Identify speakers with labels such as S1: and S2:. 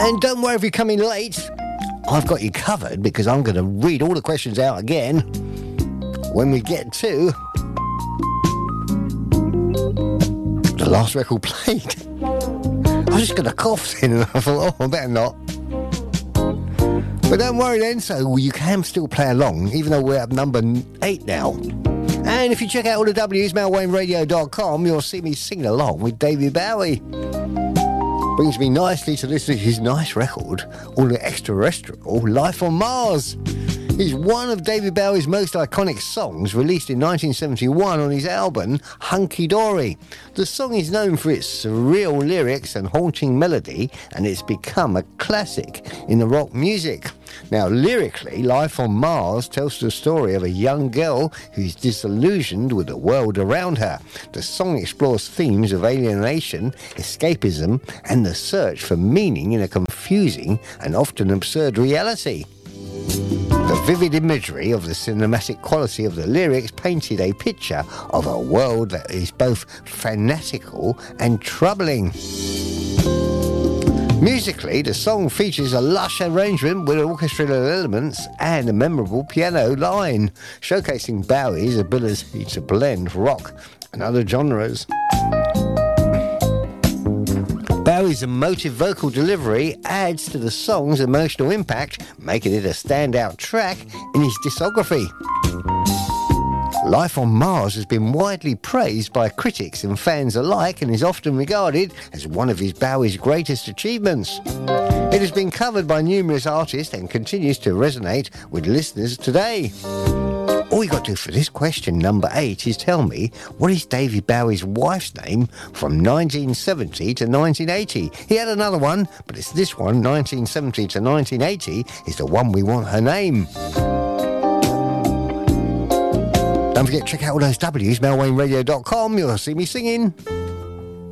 S1: And don't worry if you're coming late. I've got you covered because I'm going to read all the questions out again when we get to the last record played. I was just going to cough then and I thought, oh, I better not. But don't worry then, so you can still play along, even though we're at number 8 now. And if you check out all the W's, melwainradio.com, you'll see me singing along with David Bowie. Brings me nicely to this, his nice record, All the Extraterrestrial, Life on Mars. It's one of David Bowie's most iconic songs, released in 1971 on his album Hunky Dory. The song is known for its surreal lyrics and haunting melody, and it's become a classic in the rock music. Now, lyrically, Life on Mars tells the story of a young girl who's disillusioned with the world around her. The song explores themes of alienation, escapism, and the search for meaning in a confusing and often absurd reality. The vivid imagery of the cinematic quality of the lyrics painted a picture of a world that is both fanatical and troubling. Musically, the song features a lush arrangement with orchestral elements and a memorable piano line, showcasing Bowie's ability to blend rock and other genres. Bowie's emotive vocal delivery adds to the song's emotional impact, making it a standout track in his discography. Life on Mars has been widely praised by critics and fans alike and is often regarded as one of Bowie's greatest achievements. It has been covered by numerous artists and continues to resonate with listeners today. All you got to do for this question, number 8, is tell me, what is David Bowie's wife's name from 1970 to 1980? He had another one, but it's this one, 1970 to 1980, is the one we want her name. Don't forget to check out all those W's, melwainradio.com. You'll see me singing.